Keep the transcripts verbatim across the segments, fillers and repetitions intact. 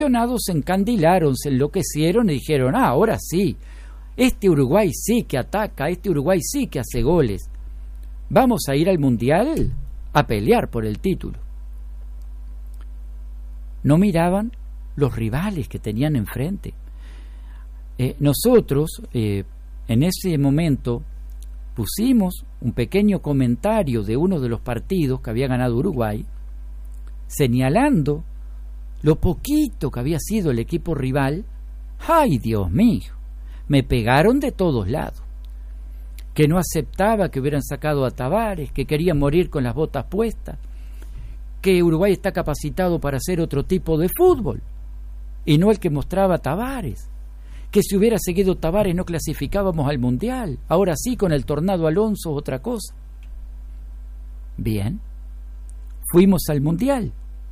aficionados se encandilaron, se enloquecieron y dijeron, ah, ahora sí, este Uruguay sí que ataca, este Uruguay sí que hace goles. Vamos a ir al Mundial a pelear por el título. No miraban los rivales que tenían enfrente. Eh, nosotros, eh, en ese momento, pusimos un pequeño comentario de uno de los partidos que había ganado Uruguay, señalando lo poquito que había sido el equipo rival. ¡Ay, Dios mío! Me pegaron de todos lados. Que no aceptaba que hubieran sacado a Tavares, que querían morir con las botas puestas, que Uruguay está capacitado para hacer otro tipo de fútbol y no el que mostraba Tavares, que si hubiera seguido Tavares no clasificábamos al Mundial, ahora sí con el Tornado Alonso otra cosa. Bien, fuimos al Mundial.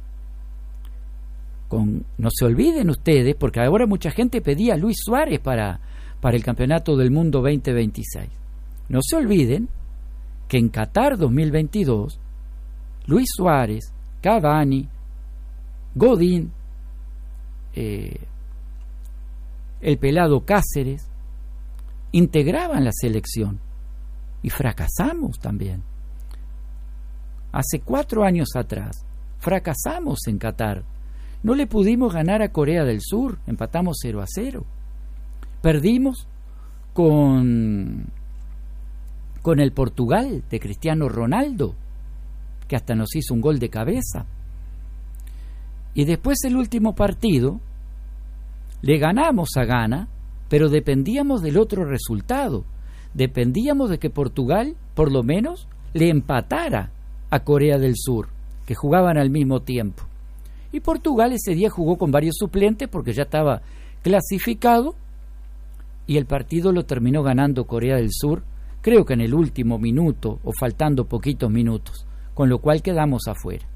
Con, no se olviden ustedes, porque ahora mucha gente pedía a Luis Suárez para, para el Campeonato del Mundo veinte veintiséis. No se olviden que en Qatar dos mil veintidós, Luis Suárez, Cavani, Godín, eh, el pelado Cáceres, integraban la selección y fracasamos también. Hace cuatro años atrás fracasamos en Qatar. No le pudimos ganar a Corea del Sur, empatamos cero a cero. Perdimos con, con el Portugal de Cristiano Ronaldo, que hasta nos hizo un gol de cabeza. Y después el último partido le ganamos a Ghana, pero dependíamos del otro resultado. Dependíamos de que Portugal, por lo menos, le empatara a Corea del Sur, que jugaban al mismo tiempo. Y Portugal ese día jugó con varios suplentes porque ya estaba clasificado y el partido lo terminó ganando Corea del Sur, creo que en el último minuto o faltando poquitos minutos, con lo cual quedamos afuera.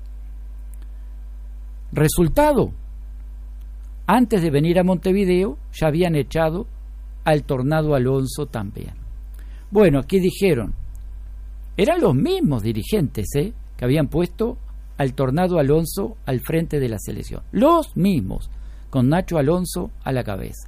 Resultado, antes de venir a Montevideo ya habían echado al Tornado Alonso también. Bueno, aquí dijeron, eran los mismos dirigentes ¿eh? que habían puesto al Tornado Alonso al frente de la selección, los mismos, con Nacho Alonso a la cabeza.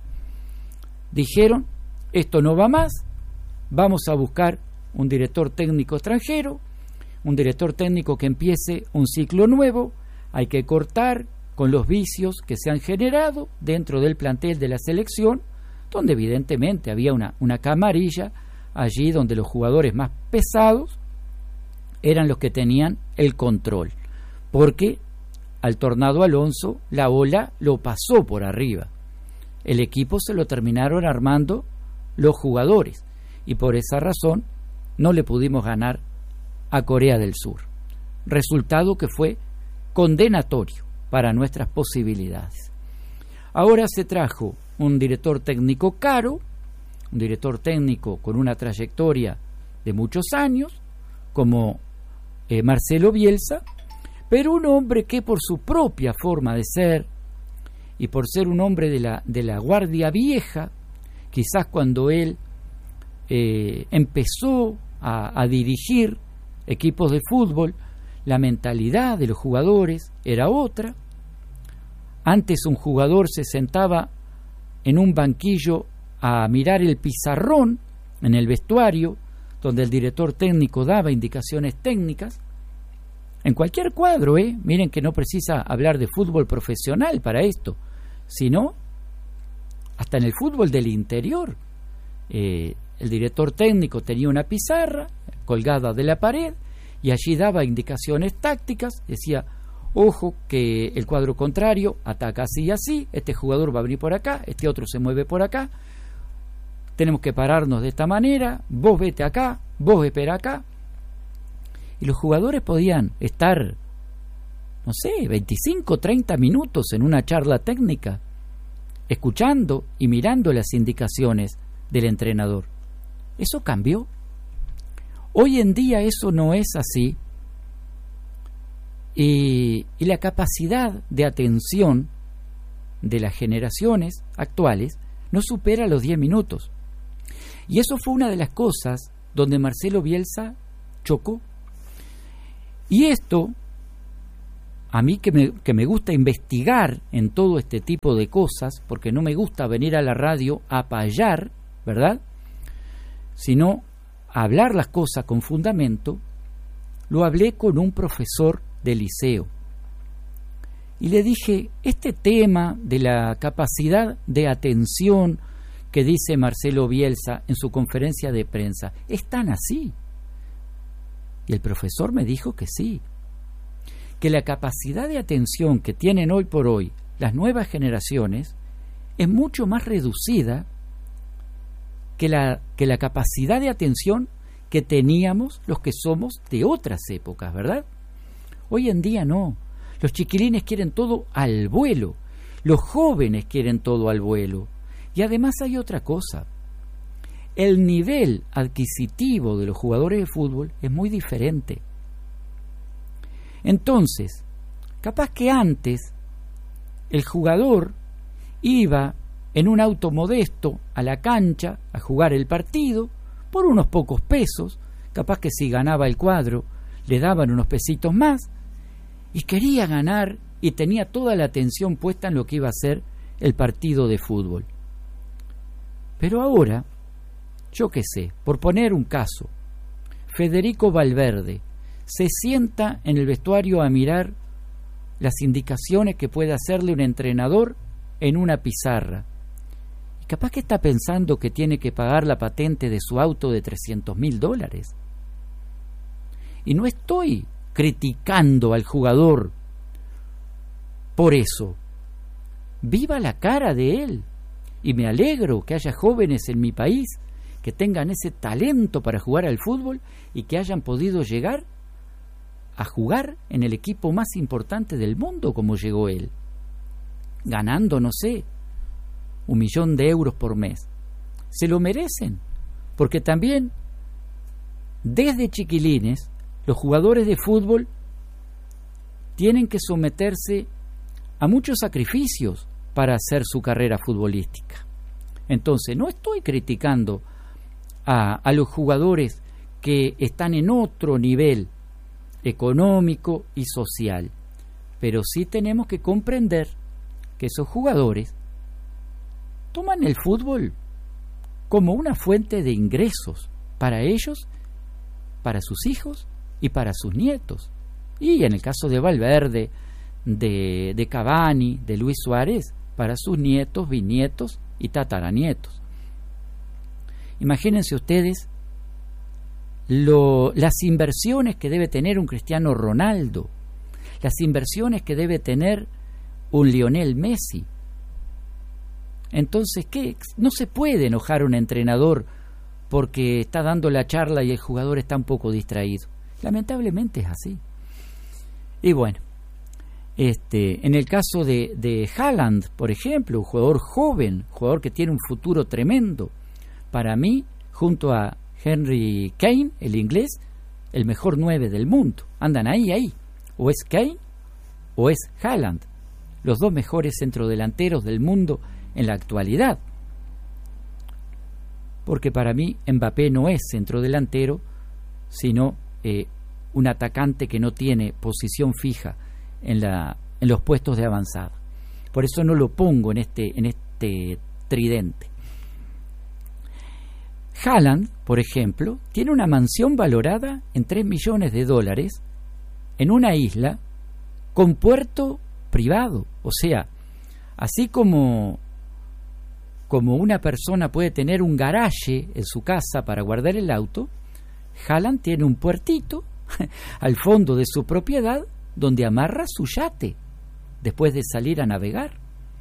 Dijeron, esto no va más, vamos a buscar un director técnico extranjero, un director técnico que empiece un ciclo nuevo, hay que cortar con los vicios que se han generado dentro del plantel de la selección, donde evidentemente había una, una camarilla allí donde los jugadores más pesados eran los que tenían el control, porque al Tornado Alonso la ola lo pasó por arriba. El equipo se lo terminaron armando los jugadores y por esa razón no le pudimos ganar a Corea del Sur. Resultado que fue condenatorio para nuestras posibilidades. Ahora se trajo un director técnico caro, un director técnico con una trayectoria de muchos años, como eh, Marcelo Bielsa, pero un hombre que por su propia forma de ser y por ser un hombre de la, de la guardia vieja, quizás cuando él eh, empezó a, a dirigir equipos de fútbol, la mentalidad de los jugadores era otra. Antes un jugador se sentaba en un banquillo a mirar el pizarrón en el vestuario, donde el director técnico daba indicaciones técnicas. En cualquier cuadro, ¿eh? Miren que no precisa hablar de fútbol profesional para esto, sino hasta en el fútbol del interior. Eh, el director técnico tenía una pizarra colgada de la pared y allí daba indicaciones tácticas, decía, ojo que el cuadro contrario ataca así y así, este jugador va a venir por acá, este otro se mueve por acá, tenemos que pararnos de esta manera, vos vete acá, vos espera acá. Y los jugadores podían estar, no sé, veinticinco, treinta minutos en una charla técnica, escuchando y mirando las indicaciones del entrenador. Eso cambió. Hoy en día eso no es así. Y, y la capacidad de atención de las generaciones actuales no supera los diez minutos. Y eso fue una de las cosas donde Marcelo Bielsa chocó. Y esto a mí que me, que me gusta investigar en todo este tipo de cosas, porque no me gusta venir a la radio a payar, ¿verdad?, sino a hablar las cosas con fundamento, lo hablé con un profesor de liceo. Y le dije, este tema de la capacidad de atención que dice Marcelo Bielsa en su conferencia de prensa, ¿es tan así? Y el profesor me dijo que sí, que la capacidad de atención que tienen hoy por hoy las nuevas generaciones es mucho más reducida que la, que la capacidad de atención que teníamos los que somos de otras épocas, ¿verdad? Hoy en día no. Los chiquilines quieren todo al vuelo, los jóvenes quieren todo al vuelo. Y además hay otra cosa. El nivel adquisitivo de los jugadores de fútbol es muy diferente. Entonces, capaz que antes el jugador iba en un auto modesto a la cancha a jugar el partido por unos pocos pesos, capaz que si ganaba el cuadro le daban unos pesitos más, y quería ganar y tenía toda la atención puesta en lo que iba a ser el partido de fútbol. Pero ahora, yo qué sé, por poner un caso, Federico Valverde se sienta en el vestuario a mirar las indicaciones que puede hacerle un entrenador en una pizarra. Y capaz que está pensando que tiene que pagar la patente de su auto de trescientos mil dólares. Y no estoy criticando al jugador por eso. Viva la cara de él. Y me alegro que haya jóvenes en mi país que tengan ese talento para jugar al fútbol y que hayan podido llegar a jugar en el equipo más importante del mundo como llegó él, ganando, no sé, un millón de euros por mes. Se lo merecen, porque también desde chiquilines los jugadores de fútbol tienen que someterse a muchos sacrificios para hacer su carrera futbolística. Entonces, no estoy criticando a, a los jugadores que están en otro nivel económico y social, pero sí tenemos que comprender que esos jugadores toman el fútbol como una fuente de ingresos para ellos, para sus hijos y para sus nietos. Y en el caso de Valverde, de, de Cavani, de Luis Suárez, para sus nietos, bisnietos y tataranietos. Imagínense ustedes lo, las inversiones que debe tener un Cristiano Ronaldo, las inversiones que debe tener un Lionel Messi. Entonces, ¿qué? No se puede enojar un entrenador porque está dando la charla y el jugador está un poco distraído. Lamentablemente es así. Y bueno, este, en el caso de, de Haaland, por ejemplo, un jugador joven, jugador que tiene un futuro tremendo, para mí, junto a Henry Kane, el inglés, el mejor nueve del mundo. Andan ahí, ahí. O es Kane o es Haaland, los dos mejores centrodelanteros del mundo en la actualidad. Porque para mí Mbappé no es centrodelantero, sino eh, un atacante que no tiene posición fija en, la, en los puestos de avanzada. Por eso no lo pongo en este, en este tridente. Haaland, por ejemplo, tiene una mansión valorada en tres millones de dólares en una isla con puerto privado. O sea, así como, como una persona puede tener un garaje en su casa para guardar el auto, Haaland tiene un puertito al fondo de su propiedad donde amarra su yate después de salir a navegar.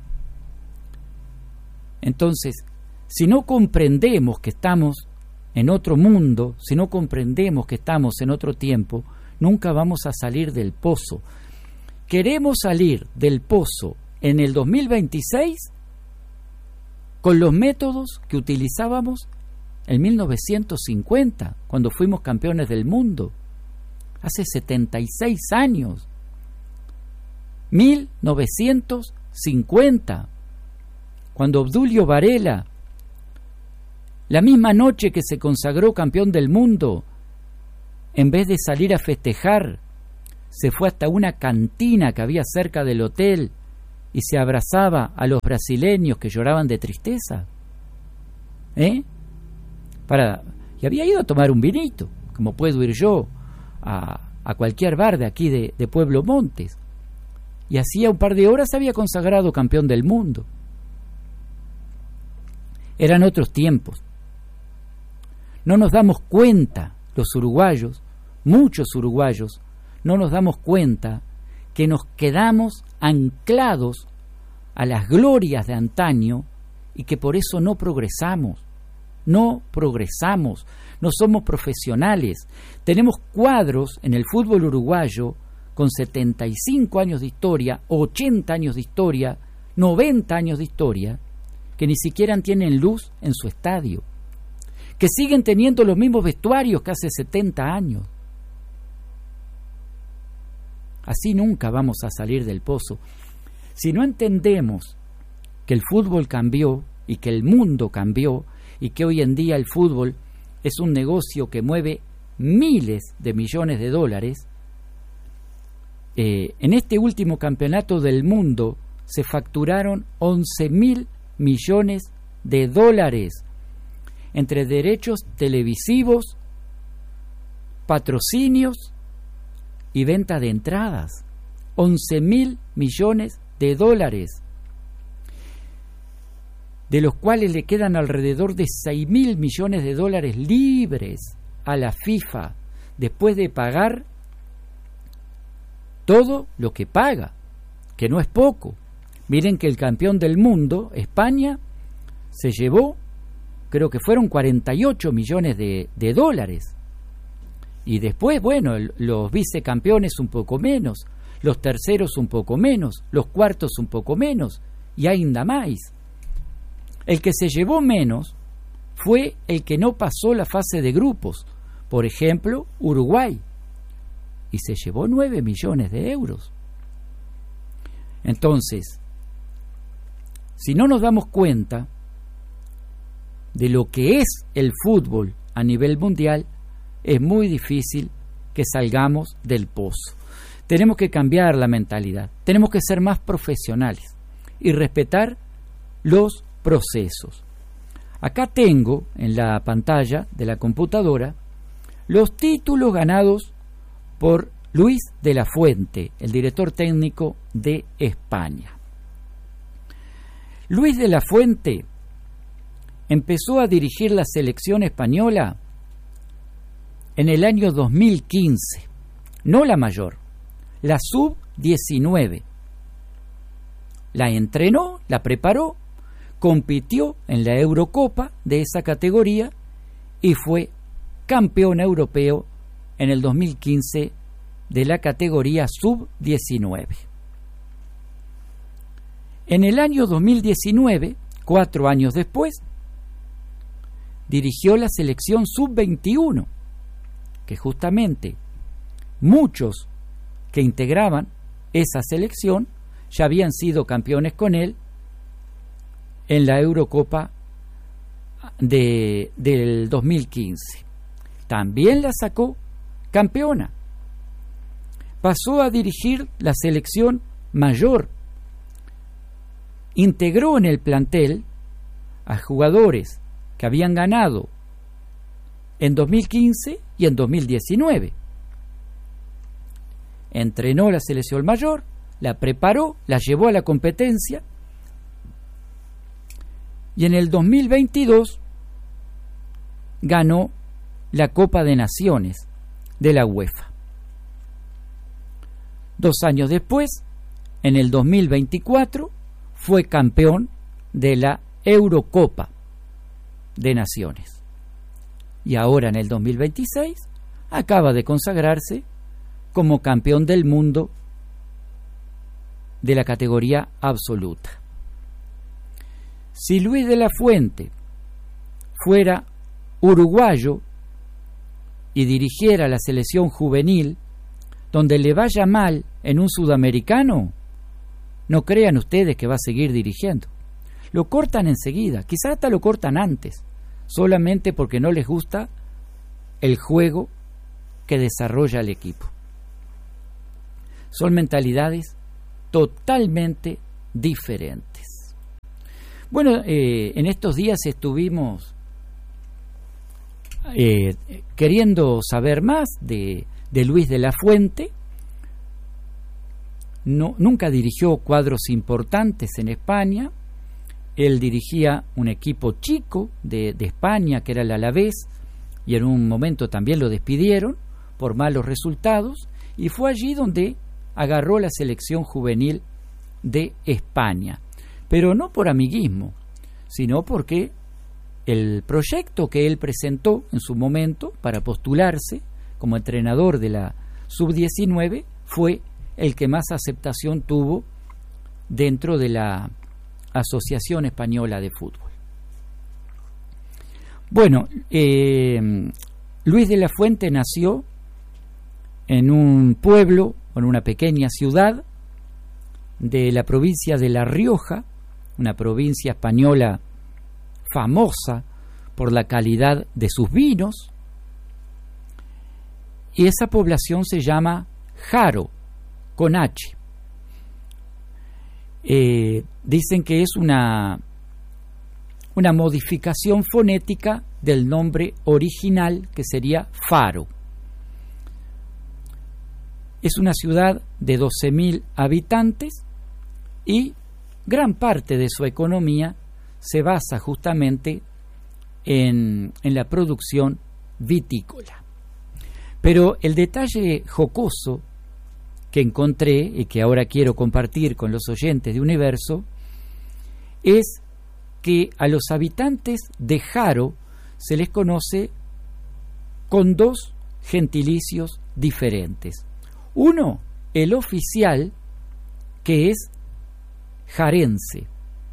Entonces, si no comprendemos que estamos en otro mundo, si no comprendemos que estamos en otro tiempo, nunca vamos a salir del pozo. Queremos salir del pozo en el dos mil veintiséis con los métodos que utilizábamos en mil novecientos cincuenta, cuando fuimos campeones del mundo, hace setenta y seis años. mil novecientos cincuenta, cuando Obdulio Varela, la misma noche que se consagró campeón del mundo, en vez de salir a festejar se fue hasta una cantina que había cerca del hotel y se abrazaba a los brasileños que lloraban de tristeza. ¿Eh? Para, y había ido a tomar un vinito, como puedo ir yo a, a cualquier bar de aquí de, de Pueblo Montes. Y hacía un par de horas se había consagrado campeón del mundo. Eran otros tiempos. No nos damos cuenta, los uruguayos, muchos uruguayos, no nos damos cuenta que nos quedamos anclados a las glorias de antaño y que por eso no progresamos, no progresamos, no somos profesionales. Tenemos cuadros en el fútbol uruguayo con setenta y cinco años de historia, ochenta años de historia, noventa años de historia, que ni siquiera tienen luz en su estadio, que siguen teniendo los mismos vestuarios que hace setenta años. Así nunca vamos a salir del pozo. Si no entendemos que el fútbol cambió y que el mundo cambió y que hoy en día el fútbol es un negocio que mueve miles de millones de dólares, eh, en este último campeonato del mundo se facturaron once mil millones de dólares entre derechos televisivos, patrocinios y venta de entradas. once mil millones de dólares, de los cuales le quedan alrededor de seis mil millones de dólares libres a la FIFA después de pagar todo lo que paga, que no es poco. Miren que el campeón del mundo, España, se llevó, creo que fueron cuarenta y ocho millones de, de dólares. Y después, bueno, el, los vicecampeones un poco menos, los terceros un poco menos, los cuartos un poco menos, y ainda más. El que se llevó menos fue el que no pasó la fase de grupos, por ejemplo, Uruguay, y se llevó nueve millones de euros. Entonces, si no nos damos cuenta de lo que es el fútbol a nivel mundial, es muy difícil que salgamos del pozo. Tenemos que cambiar la mentalidad, tenemos que ser más profesionales y respetar los procesos. Acá tengo en la pantalla de la computadora los títulos ganados por Luis de la Fuente, el director técnico de España. Luis de la Fuente empezó a dirigir la selección española en el año dos mil quince, no la mayor, la sub diecinueve. La entrenó, la preparó, compitió en la Eurocopa de esa categoría y fue campeón europeo en el dos mil quince de la categoría sub diecinueve. En el año dos mil diecinueve, cuatro años después, dirigió la selección sub veintiuno, que justamente muchos que integraban esa selección ya habían sido campeones con él en la Eurocopa de, del dos mil quince. También la sacó campeona. Pasó a dirigir la selección mayor. Integró en el plantel a jugadores que habían ganado en dos mil quince y en dos mil diecinueve. Entrenó la selección mayor, la preparó, la llevó a la competencia y en el dos mil veintidós ganó la Copa de Naciones de la UEFA. Dos años después, en el dos mil veinticuatro, fue campeón de la Eurocopa de Naciones. Y ahora, en el dos mil veintiséis, acaba de consagrarse como campeón del mundo de la categoría absoluta. Si Luis de la Fuente fuera uruguayo y dirigiera la selección juvenil, donde le vaya mal en un sudamericano, no crean ustedes que va a seguir dirigiendo. Lo cortan enseguida, quizás hasta lo cortan antes, solamente porque no les gusta el juego que desarrolla el equipo. Son mentalidades totalmente diferentes. Bueno, eh, en estos días estuvimos eh, queriendo saber más de, de Luis de la Fuente. No, nunca dirigió cuadros importantes en España. Él dirigía un equipo chico de, de España, que era el Alavés, y en un momento también lo despidieron por malos resultados, y fue allí donde agarró la selección juvenil de España, pero no por amiguismo, sino porque el proyecto que él presentó en su momento para postularse como entrenador de la sub diecinueve fue el que más aceptación tuvo dentro de la Asociación Española de Fútbol. Bueno, eh, Luis de la Fuente nació en un pueblo, en una pequeña ciudad de la provincia de La Rioja, una provincia española famosa por la calidad de sus vinos, y esa población se llama Haro, con H. Eh, dicen que es una, una modificación fonética del nombre original, que sería Faro. Es una ciudad de doce mil habitantes y gran parte de su economía se basa justamente en, en la producción vitícola. Pero el detalle jocoso que encontré y que ahora quiero compartir con los oyentes de Universo es que a los habitantes de Haro se les conoce con dos gentilicios diferentes. Uno, el oficial, que es jarense,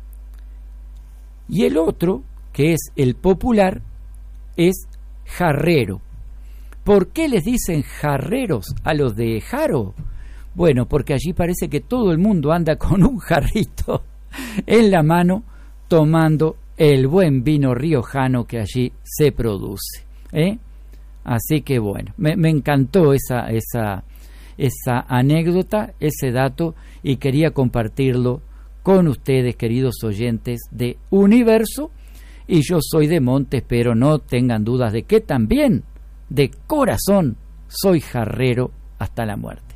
y el otro, que es el popular, es jarrero. ¿Por qué les dicen jarreros a los de Haro? Bueno, porque allí parece que todo el mundo anda con un jarrito en la mano tomando el buen vino riojano que allí se produce, ¿eh? Así que bueno, me, me encantó esa, esa, esa anécdota, ese dato, y quería compartirlo con ustedes, queridos oyentes de Universo. Y yo soy de Montes, pero no tengan dudas de que también, de corazón, soy jarrero hasta la muerte.